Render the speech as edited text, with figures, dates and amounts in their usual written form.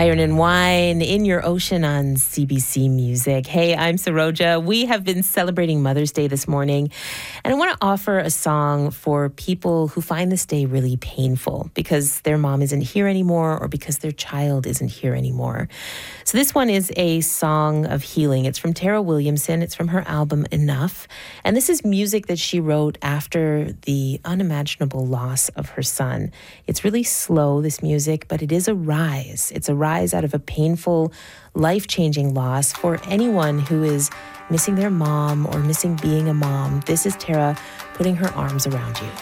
Iron and Wine in Your Ocean on CBC Music. Hey, I'm Saroja. We have been celebrating Mother's Day this morning, and I want to offer a song for people who find this day really painful because their mom isn't here anymore or because their child isn't here anymore. So this one is a song of healing. It's from Tara Williamson. It's from her album Enough. And this is music that she wrote after the unimaginable loss of her son. It's really slow, this music, but it is a rise. It's a rise out of a painful, life-changing loss for anyone who is missing their mom or missing being a mom. This is Tara putting her arms around you.